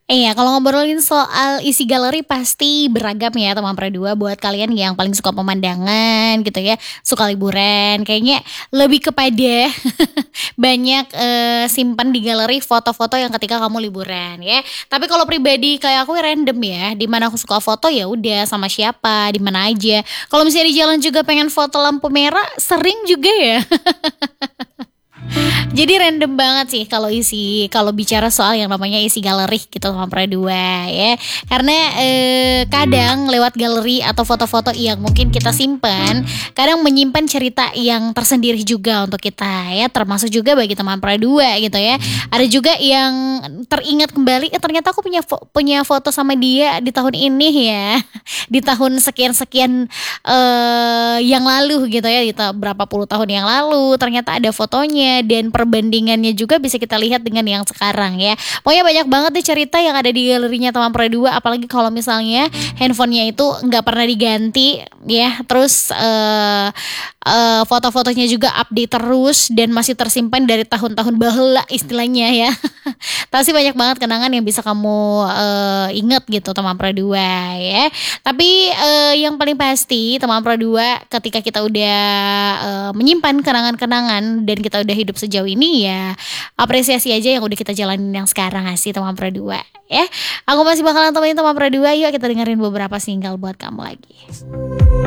Iya, kalau ngobrolin soal isi galeri pasti beragam ya teman Perdua buat kalian yang paling suka pemandangan gitu ya, suka liburan, kayaknya lebih kepada banyak, simpan di galeri foto-foto yang ketika kamu liburan ya. Tapi kalau pribadi kayak aku random ya, di mana aku suka foto ya udah sama siapa, di mana aja. Kalau misalnya di jalan juga pengen foto lampu merah, sering juga ya. Jadi random banget sih kalau bicara soal yang namanya isi galeri gitu sama Pradua ya. Karena kadang lewat galeri atau foto-foto yang mungkin kita simpan, kadang menyimpan cerita yang tersendiri juga untuk kita ya, termasuk juga bagi teman Pradua gitu ya. Ada juga yang teringat kembali, ternyata aku punya foto sama dia di tahun ini ya. Di tahun sekian-sekian yang lalu gitu ya, berapa puluh tahun yang lalu ternyata ada fotonya dan perbandingannya juga bisa kita lihat dengan yang sekarang ya. Pokoknya banyak banget nih cerita yang ada di galerinya teman Perdua, apalagi kalau misalnya handphonenya itu nggak pernah diganti ya, terus foto-fotonya juga update terus dan masih tersimpan dari tahun-tahun bahela istilahnya ya. Pasti banyak banget kenangan yang bisa kamu inget gitu teman Perdua ya. Tapi yang paling pasti teman Perdua ketika kita udah menyimpan kenangan-kenangan dan kita udah hidup sejauh ini ya, apresiasi aja yang udah kita jalanin yang sekarang sih teman Perdua ya. Aku masih bakalan temenin teman Perdua, yuk kita dengerin beberapa single buat kamu lagi.